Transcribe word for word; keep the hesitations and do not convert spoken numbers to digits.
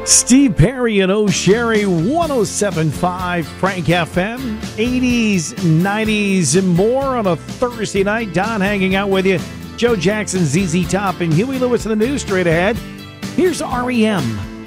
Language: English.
Steve Perry and O'Sherry, one oh seven point five Frank F M, eighties, nineties, and more on a Thursday night. Don hanging out with you. Joe Jackson, Z Z Top, and Huey Lewis in the news straight ahead. Here's R E M.